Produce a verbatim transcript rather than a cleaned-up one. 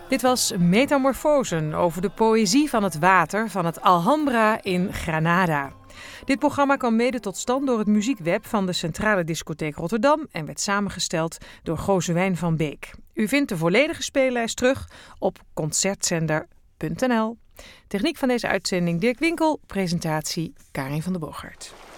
Dit was Metamorfosen over de poëzie van het water van het Alhambra in Granada. Dit programma kwam mede tot stand door het muziekweb van de Centrale Discotheek Rotterdam en werd samengesteld door Gozewijn van Beek. U vindt de volledige speellijst terug op concertzender punt n l. Techniek van deze uitzending Dirk Winkel, presentatie Karin van der Boogaard.